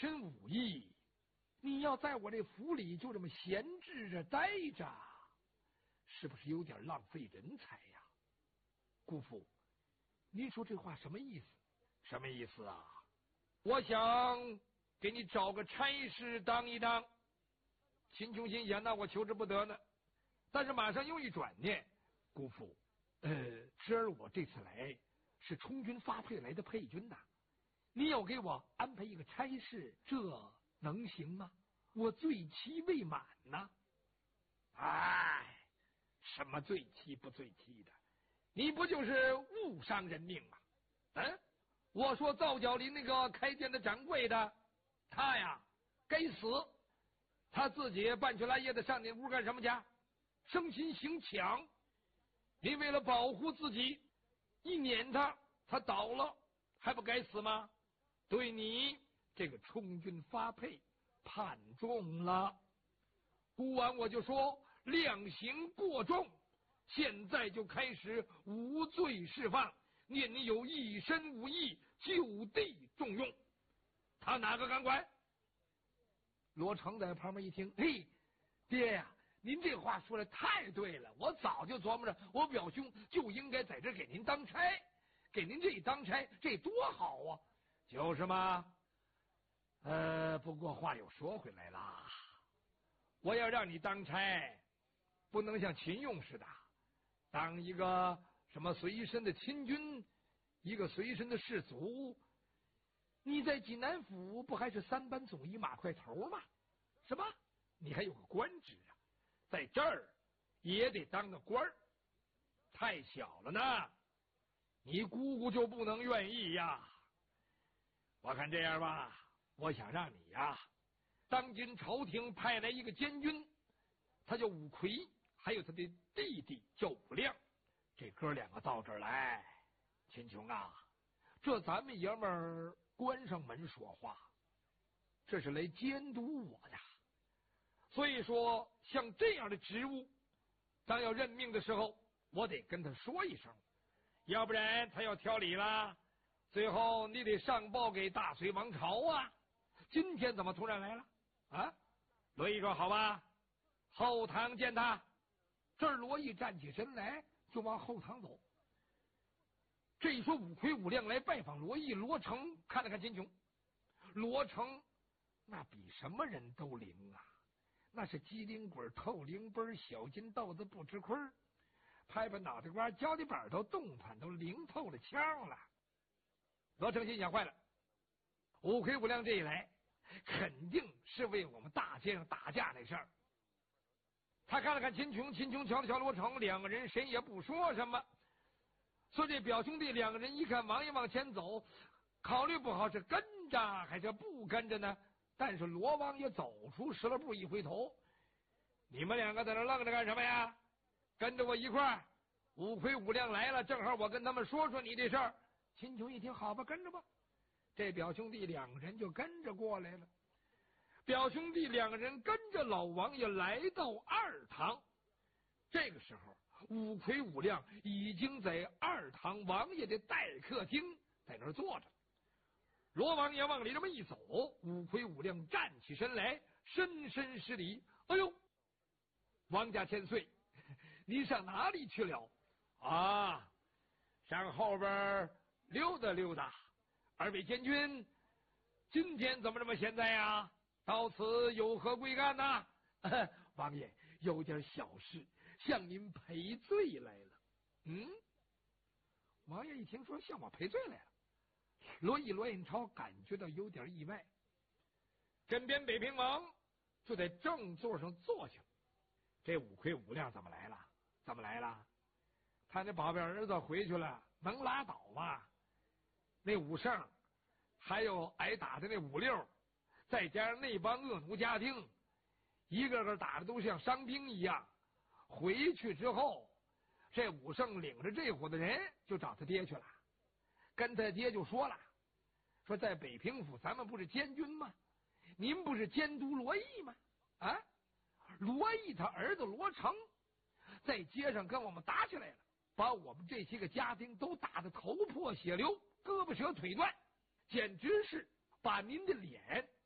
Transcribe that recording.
身武艺，你要在我这府里就这么闲置着待着，是不是有点浪费人才呀？姑父，您说这话什么意思？什么意思啊？我想给你找个差事当一当。秦琼心想，那我求之不得呢。但是马上又一转念，姑父，侄儿我这次来是充军发配来的配军呐，你要给我安排一个差事，这能行吗？我罪期未满呐。哎，什么罪期不罪期的？你不就是误伤人命吗？我说皂角林那个开店的掌柜的，他呀该死，他自己半去来夜的上那屋干什么去？生擒行抢。你为了保护自己，一撵他倒了，还不该死吗？对你这个充军发配判重了。孤王我就说量刑过重，现在就开始无罪释放，念你有一身武艺，就地重用。他哪个敢管？罗成在旁边一听，嘿，爹呀，您这话说的太对了，我早就琢磨着，我表兄就应该在这给您当差，给您这一当差，这多好啊！就是嘛。不过话又说回来了，我要让你当差，不能像秦用似的，当一个什么随身的亲军，一个随身的士卒。你在济南府不还是3班总医马块头吗？什么？你还有个官职啊？在这儿也得当个官儿，太小了呢。你姑姑就不能愿意呀？我看这样吧，我想让你呀，当今朝廷派来一个监军，他叫武魁，还有他的弟弟叫武亮，这哥两个到这儿来，秦琼啊，这咱们爷们儿关上门说话，这是来监督我呀。所以说像这样的职务，当要任命的时候，我得跟他说一声，要不然他要挑理了，最后你得上报给大隋王朝啊。今天怎么突然来了啊？罗毅说好吧，后堂见他。这儿罗毅站起身来就往后堂走。这一说武魁武亮来拜访罗毅，罗成看了看秦琼，罗成那比什么人都灵啊，那是机灵鬼透灵奔，小金豆子不吃亏，拍拍脑袋瓜脚底板头动弹都灵透了枪了。罗成心想坏了，武魁武亮这一来肯定是为我们大街上打架那事儿。他看了看秦琼，秦琼瞧了瞧罗成，两个人谁也不说什么。说这表兄弟两个人一看王爷往前走，考虑不好是跟着还是不跟着呢。但是罗王爷走出10来步，一回头，你们两个在那愣着干什么呀？跟着我一块儿，武魁武亮来了，正好我跟他们说说你这事儿。秦琼一听，好吧，跟着吧。这表兄弟两个人就跟着过来了。表兄弟两个人跟着老王爷来到二堂，这个时候武魁武亮已经在二堂王爷的待客厅在那儿坐着。罗王爷往里这么一走，武魁武亮站起身来，深深施礼。哎呦，王家千岁，你上哪里去了啊？上后边溜达溜达。二位监军今天怎么这么闲在呀？到此有何贵干呢？王爷有点小事向您赔罪来了。王爷一听说向我赔罪来了，罗印超感觉到有点意外。身边北平王就在正座上坐下。这武魁武亮怎么来了？怎么来了？他那宝贝儿子回去了，能拉倒吗？那武胜还有挨打的那武六，再加上那帮恶奴家丁，一个个打的都像伤兵一样。回去之后，这武胜领着这伙的人就找他爹去了，跟他爹就说了，说在北平府咱们不是监军吗？您不是监督罗毅吗？啊，罗毅他儿子罗成在街上跟我们打起来了，把我们这些个家丁都打得头破血流，胳膊折腿断，简直是把您的脸